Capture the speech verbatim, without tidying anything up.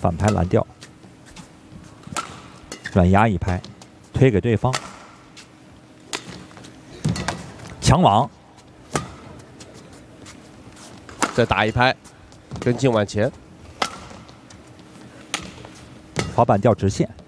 反拍蓝调，软压一拍，推给对方，强网， 再打一拍，跟进往前， 滑板调直线。